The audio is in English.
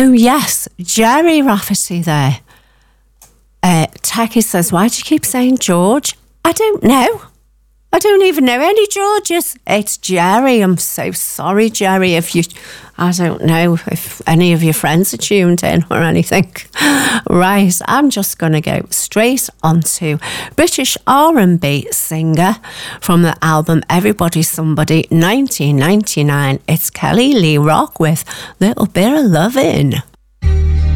Oh, yes, Jerry Rafferty there. Taki says, why do you keep saying George? I don't know. I don't even know any Georges. It's Jerry. I'm so sorry, Jerry, I don't know if any of your friends are tuned in or anything. Right, I'm just going to go straight onto British R&B singer from the album Everybody's Somebody, 1999. It's Kelly Lee Rock with Little Bit of Lovin'.